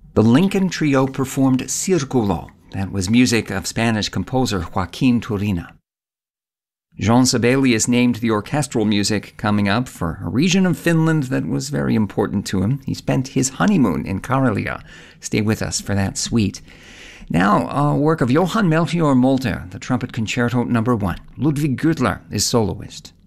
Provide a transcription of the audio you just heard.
The Lincoln Trio performed Circulo. That was music of Spanish composer Joaquin Turina. Jean Sibelius named the orchestral music coming up for a region of Finland that was very important to him. He spent his honeymoon in Karelia. Stay with us for that suite. Now, a work of Johann Melchior Molter, the Trumpet Concerto No. 1. Ludwig Gürtler is soloist.